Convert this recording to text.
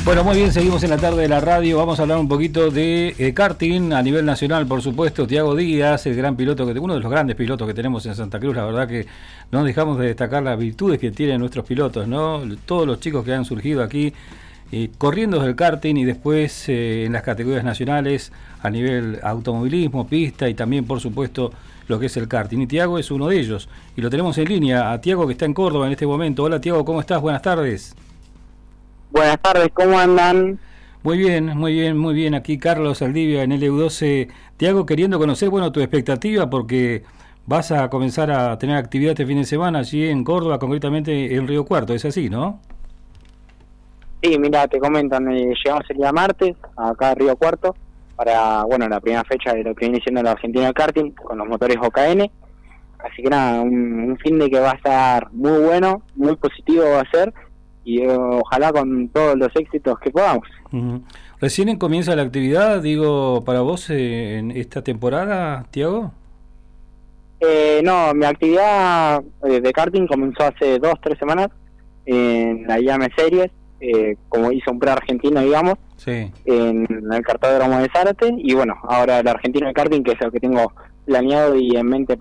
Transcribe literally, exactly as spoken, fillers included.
Bueno, muy bien, seguimos en la tarde de la radio. Vamos a hablar un poquito de eh, karting a nivel nacional, por supuesto. Thiago Díaz, el gran piloto, que uno de los grandes pilotos que tenemos en Santa Cruz. La verdad que no dejamos de destacar las virtudes que tienen nuestros pilotos, ¿no? Todos los chicos que han surgido aquí eh, corriendo del karting y después eh, en las categorías nacionales a nivel automovilismo, pista y también, por supuesto, lo que es el karting. Y Thiago es uno de ellos. Y lo tenemos en línea a Thiago, que está en Córdoba en este momento. Hola, Thiago, ¿cómo estás? Buenas tardes. Buenas tardes, ¿cómo andan? Muy bien, muy bien, muy bien. Aquí Carlos Aldivia en L U doce. Thiago, queriendo conocer, bueno, tu expectativa, porque vas a comenzar a tener actividad este fin de semana allí en Córdoba, concretamente en Río Cuarto, ¿es así, no? Sí, mira, te comentan, eh, llegamos el día martes acá a Río Cuarto para, bueno, la primera fecha de lo que viene siendo la Argentina de karting con los motores O K N. Así que nada, un, un fin de que va a estar muy bueno, muy positivo va a ser. Y eh, ojalá con todos los éxitos que podamos. Uh-huh. Recién comienza la actividad, digo, para vos eh, en esta temporada, Thiago. Eh, no, mi actividad eh, de karting comenzó hace dos, tres semanas en la I A M Series, eh, como hizo un pre-argentino, digamos, sí, en el cartódromo de Zárate, y bueno, ahora el argentino de karting, que es el que tengo planeado y en mente